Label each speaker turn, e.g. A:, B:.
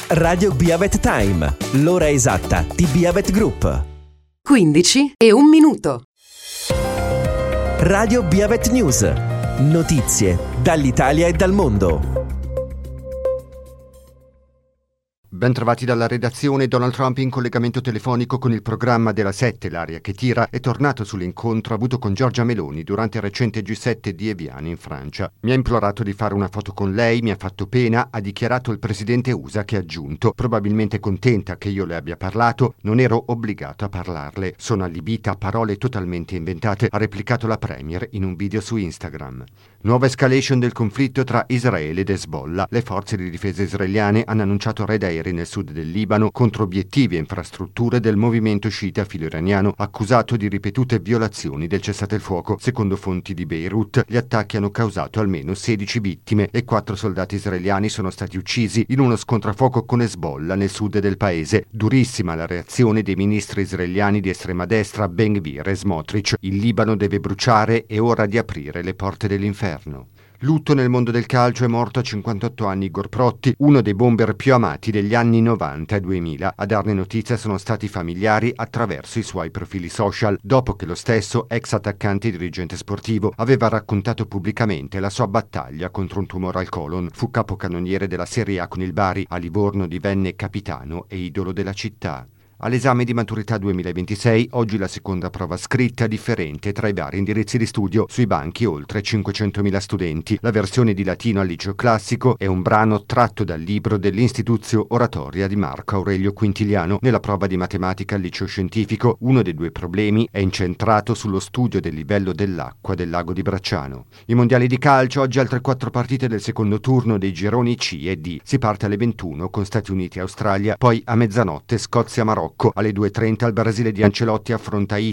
A: Radio Biavet Time, l'ora esatta di Biavet Group.
B: 15:01.
A: Radio Biavet News, notizie dall'Italia e dal mondo.
C: Ben trovati dalla redazione. Donald Trump in collegamento telefonico con il programma della 7, l'aria che tira, è tornato sull'incontro avuto con Giorgia Meloni durante il recente G7 di Evian in Francia. Mi ha implorato di fare una foto con lei, mi ha fatto pena, ha dichiarato il presidente USA, che ha aggiunto: probabilmente contenta che io le abbia parlato, non ero obbligato a parlarle, sono allibita a parole totalmente inventate, ha replicato la premier in un video su Instagram. Nuova escalation del conflitto tra Israele ed Hezbollah. Le forze di difesa israeliane hanno annunciato raid aerei nel sud del Libano contro obiettivi e infrastrutture del movimento sciita filo-iraniano, accusato di ripetute violazioni del cessate il fuoco. Secondo fonti di Beirut, gli attacchi hanno causato almeno 16 vittime e 4 soldati israeliani sono stati uccisi in uno scontrafuoco con Hezbollah nel sud del paese. Durissima la reazione dei ministri israeliani di estrema destra Ben-Gvir e Smotrich. Il Libano deve bruciare, è ora di aprire le porte dell'inferno. Lutto nel mondo del calcio, è morto a 58 anni Igor Protti, uno dei bomber più amati degli anni 90 e 2000. A darne notizia sono stati i familiari attraverso i suoi profili social, dopo che lo stesso, ex attaccante e dirigente sportivo, aveva raccontato pubblicamente la sua battaglia contro un tumore al colon. Fu capocannoniere della Serie A con il Bari, a Livorno divenne capitano e idolo della città. All'esame di maturità 2026, oggi la seconda prova scritta differente tra i vari indirizzi di studio, sui banchi oltre 500.000 studenti. La versione di latino al liceo classico è un brano tratto dal libro dell'Instituzio Oratoria di Marco Aurelio Quintiliano. Nella prova di matematica al liceo scientifico, uno dei due problemi è incentrato sullo studio del livello dell'acqua del lago di Bracciano. I mondiali di calcio, oggi altre 4 partite del secondo turno dei gironi C e D. Si parte alle 21 con Stati Uniti e Australia, poi a mezzanotte Scozia-Marocco. Alle 2:30 il Brasile di Ancelotti affronta Haiti